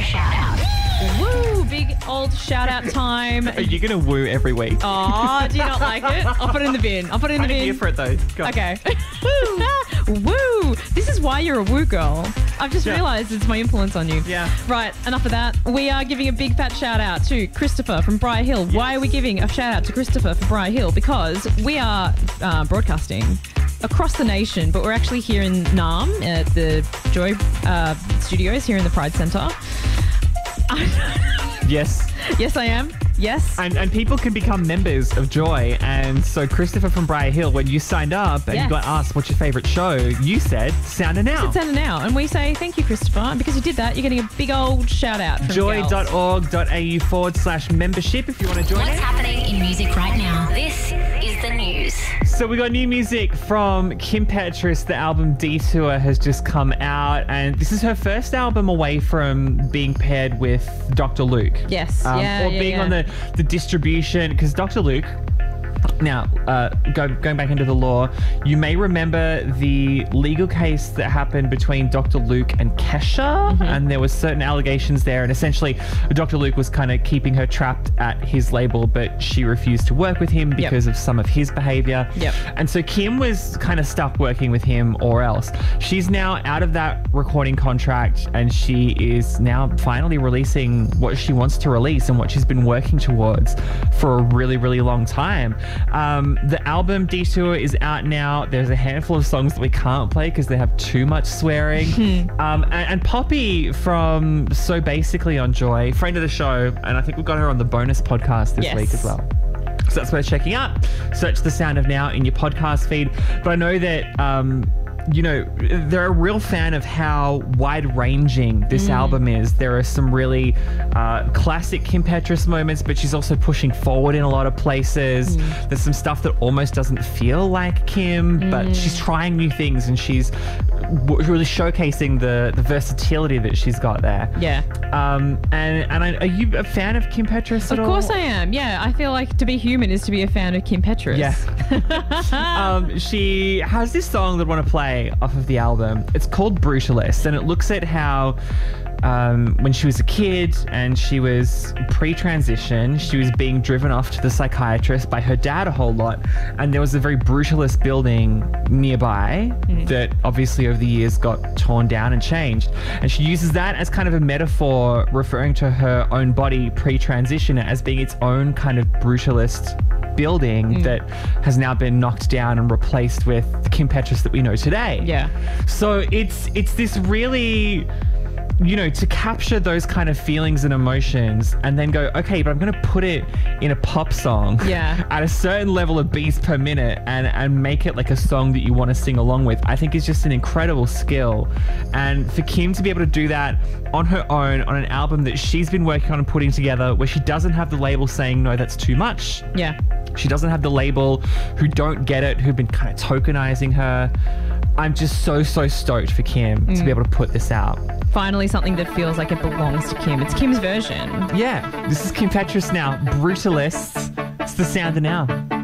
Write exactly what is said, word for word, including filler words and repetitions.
shout out. Woo! Big old shout out time. Are you going to woo every week? Oh, do you not like it? I'll put it in the bin. I'll put it in the I'm bin. here for it though. Go on. Okay. Woo! Woo! This is why you're a woo girl. I've just Yeah. realised it's my influence on you. Yeah. Right, enough of that. We are giving a big fat shout out to Christopher from Briar Hill. Why are we giving a shout out to Christopher from Briar Hill? Because we are uh, broadcasting across the nation, but we're actually here in Naarm at the Joy uh, Studios here in the Pride Centre. Yes. Yes, I am. Yes. And, and people can become members of Joy. And so Christopher from Briar Hill, when you signed up and Yes. you got asked what's your favourite show, you said Sound of Now. It's Sound of Now. And we say thank you, Christopher. And because you did that, you're getting a big old shout out from girls. joy.org.au forward slash membership if you want to join What's it. happening in music right now? This is the news. So we got new music from Kim Petras. The album Detour has just come out, and this is her first album away from being paired with Doctor Luke. Yes. Um, yeah, or yeah, being yeah. on the, the distribution, because Doctor Luke, now, uh, go, going back into the law, you may remember the legal case that happened between Doctor Luke and Kesha, Mm-hmm. and there was certain allegations there, and essentially Doctor Luke was kind of keeping her trapped at his label, but she refused to work with him because of some of his behavior. Yep. And so Kim was kind of stuck working with him or else. She's now out of that recording contract, and she is now finally releasing what she wants to release and what she's been working towards for a really, really long time. Um, the album Detour is out now. There's a handful of songs that we can't play because they have too much swearing. um, and, and Poppy from So Basically on Joy, friend of the show, and I think we got her on the bonus podcast this Yes. week as well. So that's worth checking out. Search The Sound of Now in your podcast feed. But I know that, um, you know, they're a real fan of how wide-ranging this album is. There are some really uh, classic Kim Petras moments, but she's also pushing forward in a lot of places. There's some stuff that almost doesn't feel like Kim, but she's trying new things, and she's w- really showcasing the, the versatility that she's got there. Yeah. Um, and and I, are you a fan of Kim Petras at Of all? course I am. Yeah, I feel like to be human is to be a fan of Kim Petras. Yeah. um, she has this song that I want to play off of the album. It's called Brutalist, and it looks at how um, when she was a kid and she was pre-transition, she was being driven off to the psychiatrist by her dad a whole lot, and there was a very brutalist building nearby that obviously over the years got torn down and changed, and she uses that as kind of a metaphor referring to her own body pre-transition as being its own kind of brutalist building that has now been knocked down and replaced with the Kim Petras that we know today. Yeah. So it's it's this really, you know, to capture those kind of feelings and emotions and then go, okay, but I'm going to put it in a pop song Yeah. at a certain level of beats per minute and, and make it like a song that you want to sing along with, I think is just an incredible skill. And for Kim to be able to do that on her own, on an album that she's been working on and putting together, where she doesn't have the label saying, no, that's too much. Yeah. She doesn't have the label who don't get it, who've been kind of tokenizing her. I'm just so, so stoked for Kim to be able to put this out. Finally, something that feels like it belongs to Kim. It's Kim's version. Yeah, this is Kim Petras now. Brutalists. It's The Sound of Now.